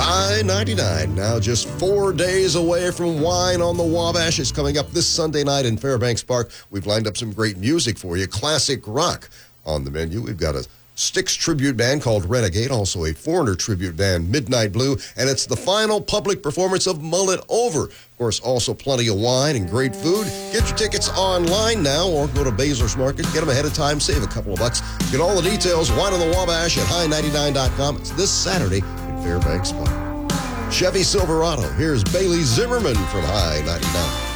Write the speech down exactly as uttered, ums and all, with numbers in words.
High ninety-nine, now just four days away from Wine on the Wabash. It's coming up this Sunday night in Fairbanks Park. We've lined up some great music for you. Classic rock on the menu. We've got a Styx tribute band called Renegade, also a Foreigner tribute band, Midnight Blue, and it's the final public performance of Mullet Over. Of course, also plenty of wine and great food. Get your tickets online now or go to Basler's Market. Get them ahead of time, save a couple of bucks. Get all the details, Wine on the Wabash at high ninety-nine dot com. It's this Saturday in Fairbanks Park. Chevy Silverado, here's Bailey Zimmerman from High ninety-nine.